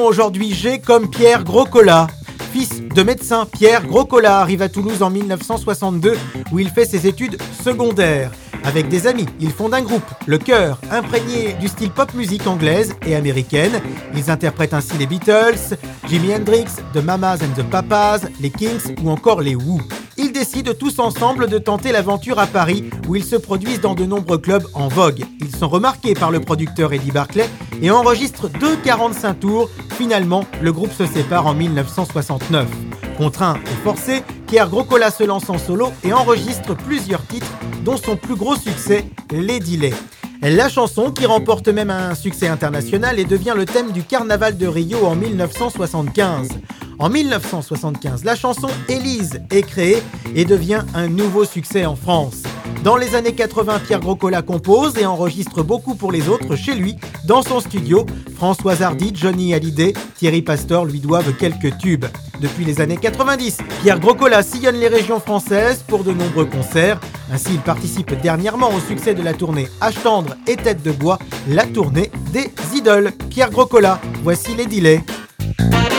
Aujourd'hui, G comme Pierre Groscola. Fils de médecin, Pierre Groscola arrive à Toulouse en 1962 où il fait ses études secondaires. Avec des amis, ils fondent un groupe, le Chœur, imprégné du style pop musique anglaise et américaine. Ils interprètent ainsi les Beatles, Jimi Hendrix, The Mamas and the Papas, les Kings ou encore les Who. Ils décident tous ensemble de tenter l'aventure à Paris où ils se produisent dans de nombreux clubs en vogue. Ils sont remarqués par le producteur Eddie Barclay et enregistrent 2,45 tours. Finalement, le groupe se sépare en 1969. Contraint et forcé, Pierre Groscola se lance en solo et enregistre plusieurs titres, dont son plus gros succès, Lady Lay. La chanson, qui remporte même un succès international et devient le thème du Carnaval de Rio en 1975. En 1975, la chanson Élise est créée et devient un nouveau succès en France. Dans les années 80, Pierre Groscola compose et enregistre beaucoup pour les autres chez lui, dans son studio. Françoise Hardy, Johnny Hallyday, Thierry Pastor lui doivent quelques tubes. Depuis les années 90, Pierre Groscola sillonne les régions françaises pour de nombreux concerts. Ainsi, il participe dernièrement au succès de la tournée H tendre et Tête de bois, la tournée des idoles. Pierre Groscola, voici Lady Lay.